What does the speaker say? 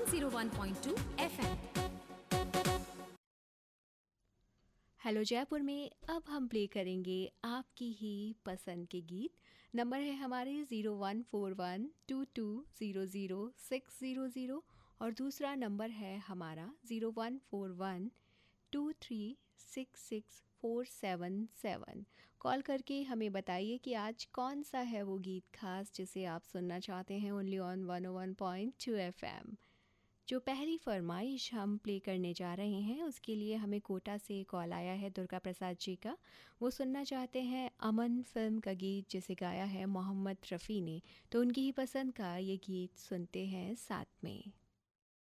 101.2 FM। Hello Jaipur में अब हम प्ले करेंगे आपकी ही पसंद के गीत। नंबर है हमारे 014122000600 और दूसरा नंबर है हमारा 014123664777। कॉल करके हमें बताइए कि आज कौन सा है वो गीत खास जिसे आप सुनना चाहते हैं ओनली ऑन 101.2 FM। जो पहली फरमाइश हम प्ले करने जा रहे हैं उसके लिए हमें कोटा से कॉल आया है दुर्गा प्रसाद जी का। वो सुनना चाहते हैं अमन फिल्म का गीत जिसे गाया है मोहम्मद रफ़ी ने। तो उनकी ही पसंद का ये गीत सुनते हैं साथ में।